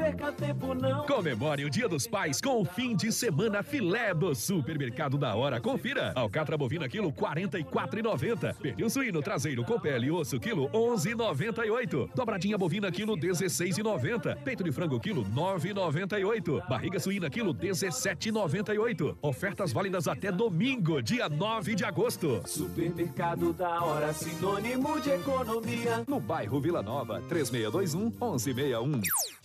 perca tempo não. Comemore o Dia dos Pais com o fim de semana filé do Supermercado da Hora. Confira. Alcatra bovina quilo 44,90. Pernil suíno traseiro com pele e osso quilo 11,98. Dobradinha bovina quilo 16,90. Peito de frango quilo 9,98. Barriga suína quilo 17,98. Ofertas válidas até domingo, dia 9 de agosto. Supermercado da Hora, sinônimo de economia. No bairro Vila Nova, 3621-1161.